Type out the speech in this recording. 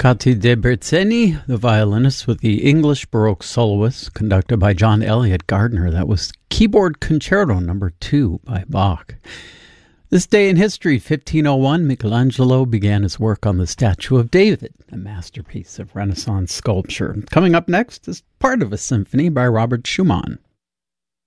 Toccati de Berzeni, the violinist with the English Baroque soloist, conducted by John Elliott Gardner. That was Keyboard Concerto No. 2 by Bach. This day in history, 1501, Michelangelo began his work on the Statue of David, a masterpiece of Renaissance sculpture. Coming up next is part of a symphony by Robert Schumann.